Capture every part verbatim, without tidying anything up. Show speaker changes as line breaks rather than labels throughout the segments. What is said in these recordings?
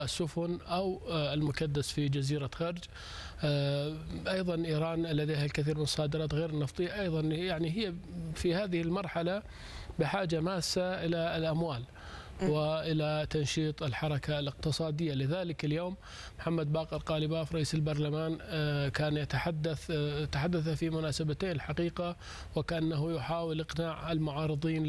السفن أو المكدس في جزيرة خرج. أيضا إيران لديها الكثير من الصادرات غير النفطية، أيضا يعني هي في هذه المرحلة بحاجة ماسة إلى الأموال وإلى تنشيط الحركة الاقتصادية. لذلك اليوم محمد باقر قالباف رئيس البرلمان كان يتحدث تحدث في مناسبتين الحقيقة، وكأنه يحاول إقناع المعارضين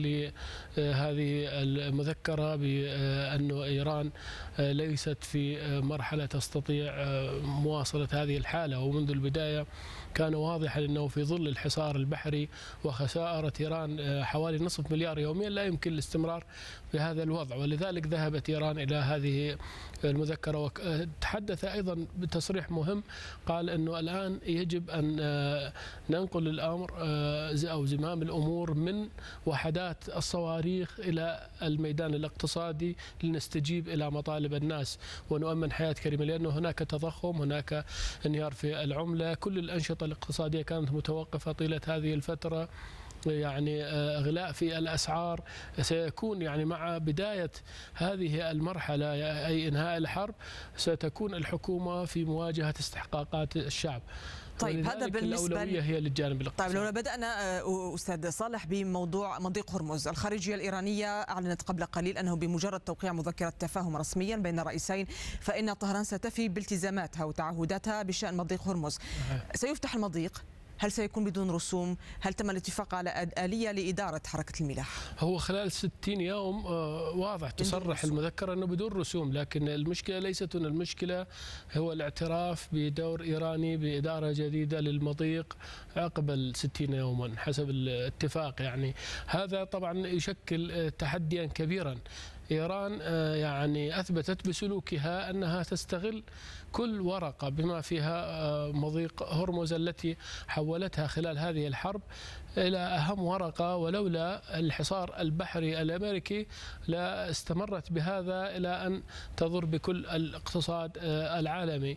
لهذه المذكرة بأن إيران ليست في مرحلة تستطيع مواصلة هذه الحالة. ومنذ البداية كان واضحا أنه في ظل الحصار البحري وخسائر إيران حوالي نصف مليار يوميا لا يمكن الاستمرار بهذا الوضع، ولذلك ذهبت إيران إلى هذه المذكرة. وتحدث أيضا بتصريح مهم، قال أنه الآن يجب أن ننقل الأمر أو زمام الأمور من وحدات الصواريخ إلى الميدان الاقتصادي لنستجيب إلى مطالب الناس ونؤمن حياة كريمة، لأنه هناك تضخم، هناك انهيار في العملة، كل الأنشطة الاقتصادية كانت متوقفة طيلة هذه الفترة، يعني اغلاء في الاسعار. سيكون يعني مع بدايه هذه المرحله اي انهاء الحرب ستكون الحكومه في مواجهه استحقاقات الشعب.
طيب هذا بالنسبه
الأولوية هي للجانب الاقتصادي.
طيب لو بدأنا أستاذ صالح بموضوع مضيق هرمز، الخارجية الإيرانية أعلنت قبل قليل أنه بمجرد توقيع مذكرة تفاهم رسميا بين الرئيسين فإن طهران ستفي بالتزاماتها وتعهداتها بشأن مضيق هرمز. سيفتح المضيق؟ هل سيكون بدون رسوم؟ هل تم الاتفاق على آلية لإدارة حركة الملاحة؟
هو خلال ستين يوم واضح تصرح المذكرة أنه بدون رسوم، لكن المشكلة ليست هنا، المشكلة هو الاعتراف بدور إيراني بإدارة جديدة للمضيق عقب ستين يوما حسب الاتفاق. يعني هذا طبعا يشكل تحديا كبيرا. إيران يعني أثبتت بسلوكها أنها تستغل كل ورقة بما فيها مضيق هرمز التي حولتها خلال هذه الحرب إلى أهم ورقة، ولولا الحصار البحري الأمريكي لا استمرت بهذا إلى أن تضر بكل الاقتصاد العالمي.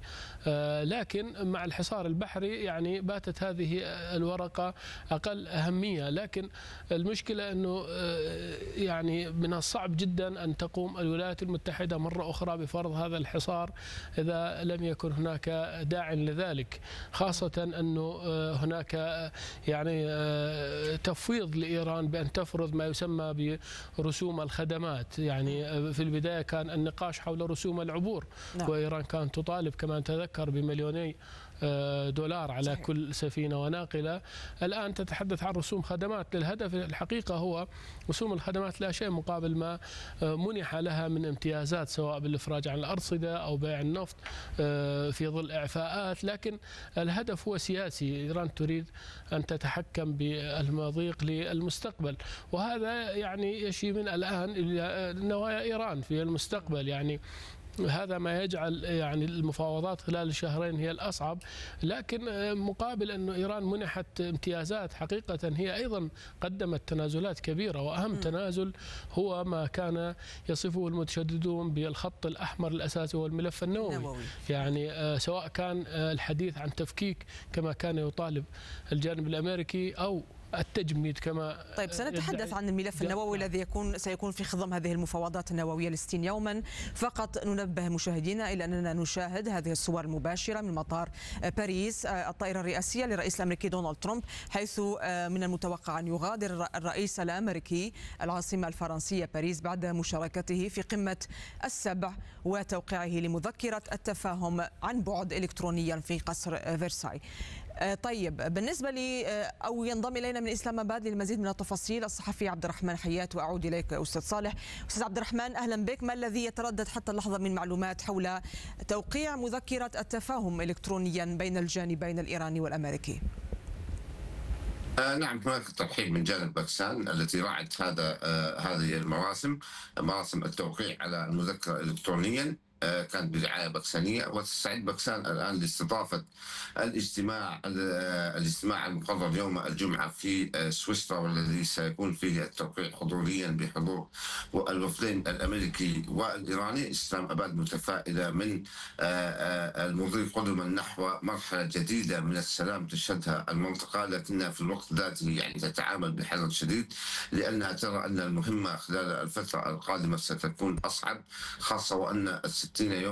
لكن مع الحصار البحري يعني باتت هذه الورقة أقل أهمية، لكن المشكلة أنه يعني من الصعب جدا أن تقوم الولايات المتحدة مرة أخرى بفرض هذا الحصار إذا لم يكن هناك داع لذلك، خاصة أنه هناك يعني تفويض لإيران بأن تفرض ما يسمى برسوم الخدمات. يعني في البداية كان النقاش حول رسوم العبور، نعم. وإيران كانت تطالب كما تذكر بمليوني دولار على صحيح. كل سفينة وناقلة. الآن تتحدث عن رسوم خدمات. للهدف الحقيقة هو رسوم الخدمات لا شيء مقابل ما منح لها من امتيازات، سواء بالإفراج عن الأرصدة أو بيع النفط في ظل إعفاءات، لكن الهدف هو سياسي. إيران تريد أن تتحكم بالمضيق للمستقبل، وهذا يعني يشي من الآن إلى نوايا إيران في المستقبل. يعني هذا ما يجعل يعني المفاوضات خلال الشهرين هي الأصعب، لكن مقابل أن إيران منحت امتيازات حقيقة هي أيضا قدمت تنازلات كبيرة، وأهم م. تنازل هو ما كان يصفه المتشددون بالخط الأحمر الأساسي والملف النووي. نووي. يعني سواء كان الحديث عن تفكيك كما كان يطالب الجانب الأمريكي أو التجميد كما
طيب سنتحدث عن الملف النووي الذي يكون سيكون في خضم هذه المفاوضات النووية لستين يوما. فقط ننبه مشاهدينا إلى أننا نشاهد هذه الصور المباشرة من مطار باريس، الطائرة الرئاسية للرئيس الأمريكي دونالد ترامب، حيث من المتوقع أن يغادر الرئيس الأمريكي العاصمة الفرنسية باريس بعد مشاركته في قمة السبع وتوقيعه لمذكرة التفاهم عن بعد إلكترونيا في قصر فرساي. طيب بالنسبة لي أو ينضم إلينا من إسلام آباد للمزيد من التفاصيل الصحفي عبد الرحمن حيات، وأعود إليك أستاذ صالح. أستاذ عبد الرحمن أهلا بك. ما الذي يتردد حتى اللحظة من معلومات حول توقيع مذكرة التفاهم إلكترونيا بين الجانبين الإيراني والأمريكي؟
آه نعم، هناك ترحيب من جانب باكستان التي راعت هذا آه هذه المراسم مراسم التوقيع على المذكرة إلكترونيا. كانت برعاية باكستانية، وتستعد باكستان الآن لاستضافة الاجتماع الاجتماع المقرر يوم الجمعة في سويسرا، والذي سيكون فيه التوقيع حضوريا بحضور الوفدين الأمريكي والإيراني. إسلام آباد متفائلة من المضي قدما نحو مرحلة جديدة من السلام تشهدها المنطقة، لكنها في الوقت ذاته يعني تتعامل بحذر شديد، لأنها ترى أن المهمة خلال الفترة القادمة ستكون أصعب، خاصة وأن الستين يوم